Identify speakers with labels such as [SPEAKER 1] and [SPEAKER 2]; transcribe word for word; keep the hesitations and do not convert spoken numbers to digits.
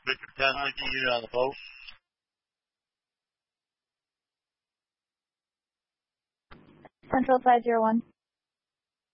[SPEAKER 1] Victor ten nineteen unit on the post.
[SPEAKER 2] Central five zero one.